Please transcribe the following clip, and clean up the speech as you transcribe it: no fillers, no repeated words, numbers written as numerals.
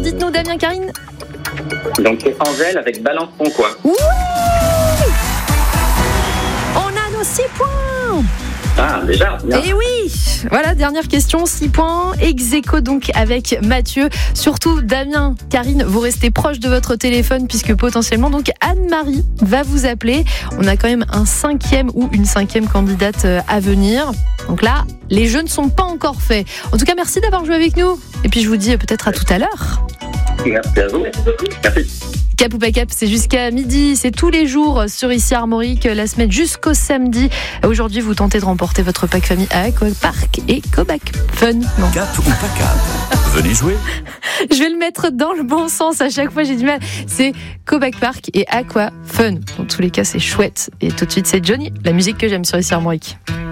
dites-nous Damien, Karine. Donc c'est Angèle avec Balance ton quoi. Oui, on a nos 6 points. Ah, déjà, bien. Et oui, voilà, dernière question, 6 points, ex-aequo donc avec Mathieu. Surtout Damien, Karine, vous restez proche de votre téléphone puisque potentiellement donc Anne-Marie va vous appeler. On a quand même un 5e ou une 5e candidate à venir. Donc là, les jeux ne sont pas encore faits. En tout cas, merci d'avoir joué avec nous. Et puis je vous dis peut-être à tout à l'heure. Merci à vous. Merci. Cap ou pas cap, c'est jusqu'à midi, c'est tous les jours sur ici Armorique, la semaine jusqu'au samedi. Aujourd'hui, vous tentez de remporter votre pack famille à Aquapark et Cobac Fun. Non. Cap ou pas cap, venez jouer. Je vais le mettre dans le bon sens, à chaque fois j'ai du mal. C'est Cobac Park et Aqua Fun. Dans tous les cas, c'est chouette. Et tout de suite, c'est Johnny, la musique que j'aime sur ici Armorique.